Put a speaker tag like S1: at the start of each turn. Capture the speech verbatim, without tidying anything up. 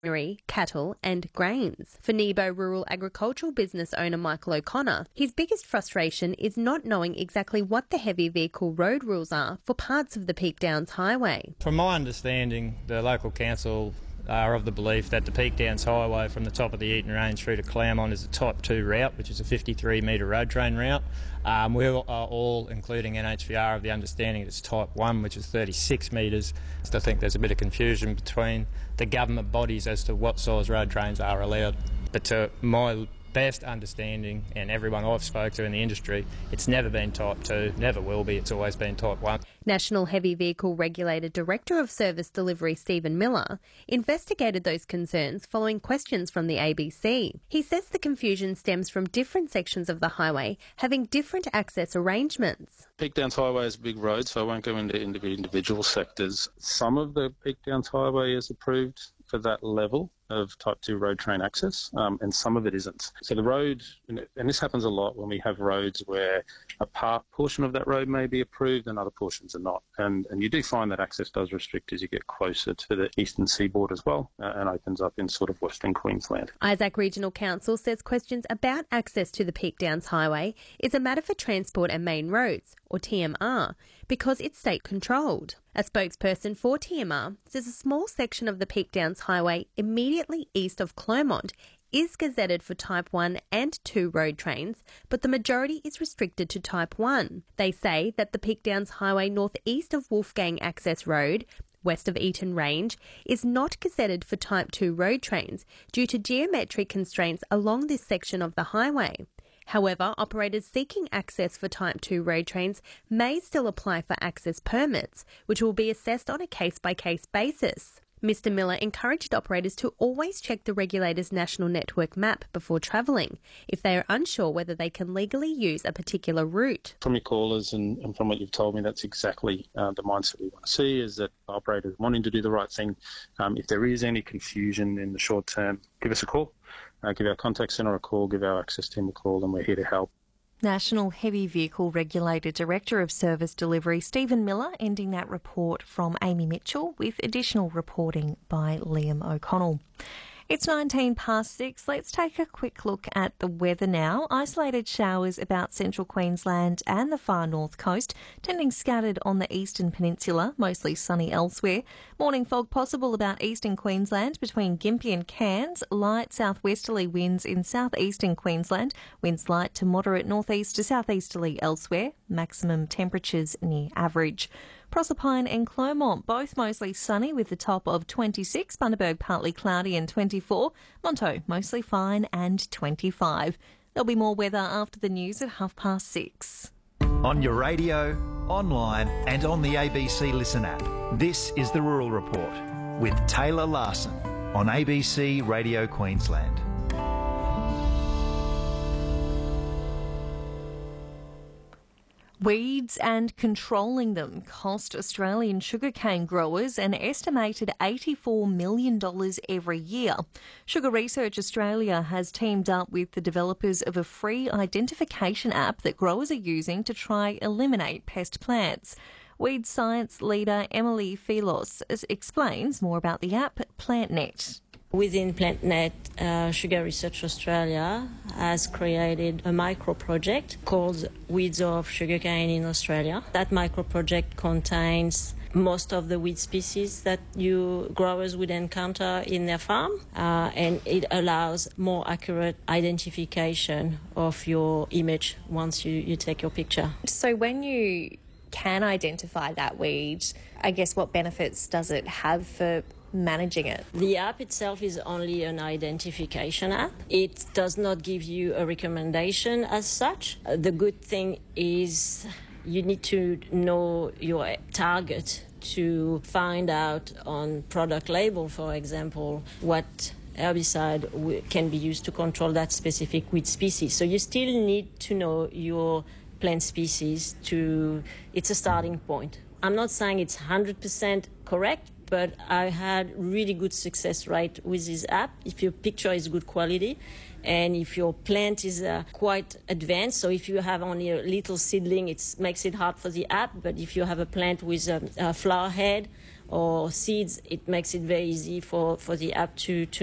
S1: cattle and grains. For Nebo rural agricultural business owner Michael O'Connor, his biggest frustration is not knowing exactly what the heavy vehicle road rules are for parts of the Peak Downs Highway.
S2: From my understanding, the local council are of the belief that the Peak Downs Highway from the top of the Eaton Range through to Claremont is a Type two route, which is a fifty-three metre road train route. Um, we are all, including N H V R, of the understanding it's Type one, which is thirty-six metres. So I think there's a bit of confusion between the government bodies as to what size road trains are allowed. But to my best understanding, and everyone I've spoke to in the industry, it's never been Type two, never will be, it's always been Type one.
S1: National Heavy Vehicle Regulator Director of Service Delivery Stephen Miller investigated those concerns following questions from the A B C. He says the confusion stems from different sections of the highway having different access arrangements.
S3: Peak Downs Highway is a big road, so I won't go into individual sectors. Some of the Peak Downs Highway is approved for that level of Type two road train access, um, and some of it isn't. So the road, and this happens a lot when we have roads where a part portion of that road may be approved and other portions are not. And, and you do find that access does restrict as you get closer to the eastern seaboard as well, uh, and opens up in sort of western Queensland.
S1: Isaac Regional Council says questions about access to the Peak Downs Highway is a matter for Transport and Main Roads, or T M R, because it's state controlled. A spokesperson for T M R says a small section of the Peak Downs Highway immediately east of Claremont is gazetted for Type one and two road trains, but the majority is restricted to Type one. They say that the Peak Downs Highway northeast of Wolfgang Access Road, west of Eaton Range, is not gazetted for Type two road trains due to geometric constraints along this section of the highway. However, operators seeking access for Type two road trains may still apply for access permits, which will be assessed on a case-by-case basis. Mister Miller encouraged operators to always check the regulator's national network map before travelling if they are unsure whether they can legally use a particular route.
S3: From your callers and, and from what you've told me, that's exactly uh, the mindset we want to see, is that operators wanting to do the right thing. Um, if there is any confusion in the short term, give us a call. Uh, give our contact centre a call, give our access team a call, and we're here to help.
S4: National Heavy Vehicle Regulator Director of Service Delivery Stephen Miller, ending that report from Amy Mitchell, with additional reporting by Liam O'Connell. It's nineteen past six. Let's take a quick look at the weather now. Isolated showers about central Queensland and the far north coast, tending scattered on the eastern peninsula, mostly sunny elsewhere. Morning fog possible about eastern Queensland between Gympie and Cairns. Light southwesterly winds in southeastern Queensland. Winds light to moderate northeast to southeasterly elsewhere. Maximum temperatures near average. Proserpine and Clermont, both mostly sunny with the top of twenty-six. Bundaberg partly cloudy and twenty-four. Monto mostly fine and twenty-five. There'll be more weather after the news at half past six.
S5: On your radio, online and on the A B C Listen app. This is the Rural Report with Taylor Larson on A B C Radio Queensland.
S4: Weeds and controlling them cost Australian sugarcane growers an estimated eighty-four million dollars every year. Sugar Research Australia has teamed up with the developers of a free identification app that growers are using to try eliminate pest plants. Weed science leader Emily Filos explains more about the app, PlantNet.
S6: Within PlantNet, uh, Sugar Research Australia has created a micro project called Weeds of Sugarcane in Australia. That micro project contains most of the weed species that you growers would encounter in their farm, uh, and it allows more accurate identification of your image once you, you take your picture.
S4: So when you can identify that weed, I guess what benefits does it have for managing it?
S6: The app itself is only an identification app. It does not give you a recommendation as such. Uh, the good thing is you need to know your target to find out on product label, for example, what herbicide w- can be used to control that specific weed species. So you still need to know your plant species to, it's a starting point. I'm not saying it's one hundred percent correct, but I had really good success rate with this app. If your picture is good quality and if your plant is uh, quite advanced, so if you have only a little seedling, it makes it hard for the app, but if you have a plant with a, a flower head or seeds, it makes it very easy for, for the app to, to